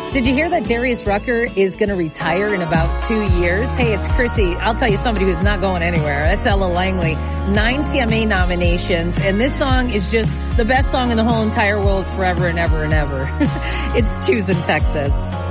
Did you hear that Darius Rucker is going to retire in about 2 years? Hey, it's Chrissy. I'll tell you somebody who's not going anywhere. That's Ella Langley. 9 CMA nominations, and this song is just the best song in the whole entire world forever and ever and ever. It's Choosing Texas.